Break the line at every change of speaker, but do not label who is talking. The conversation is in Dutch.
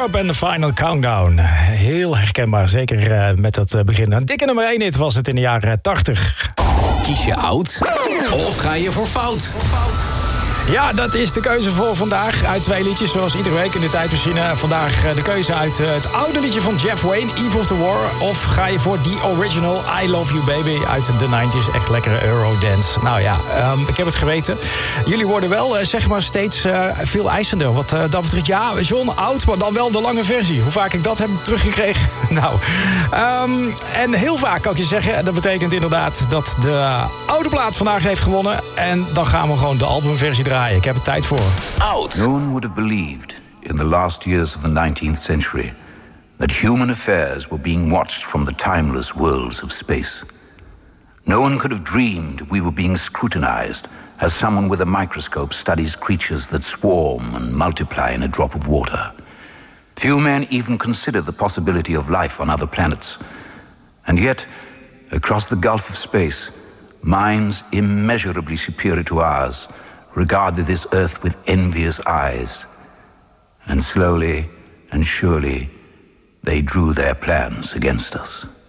Europe en de Final Countdown. Heel herkenbaar, zeker met dat begin. Een dikke nummer 1 hit was het in de jaren 80.
Kies je oud of ga je voor fout?
Ja, dat is de keuze voor vandaag. Uit 2 liedjes, zoals iedere week in de tijdmachine. Vandaag de keuze uit het oude liedje van Jeff Wayne, Eve of the War. Of ga je voor die original I Love You Baby uit de 90s. Echt lekkere Eurodance. Nou ja, ik heb het geweten. Jullie worden wel, zeg maar, steeds veel eisender. Wat dat betreft, ja, John, oud, maar dan wel de lange versie. Hoe vaak ik dat heb teruggekregen? Nou, en heel vaak kan ik je zeggen. Dat betekent inderdaad dat de oude plaat vandaag heeft gewonnen. En dan gaan we gewoon de albumversie draaien. Ik heb er tijd voor.
Oud.
No one would have believed in the last years of the 19th century that human affairs were being watched from the timeless worlds of space. No one could have dreamed we were being scrutinized as someone with a microscope studies creatures that swarm and multiply in a drop of water. Few men even consider the possibility of life on other planets. And yet, across the gulf of space, minds immeasurably superior to ours regarded this earth with envious eyes. And slowly and surely, they drew their plans against us.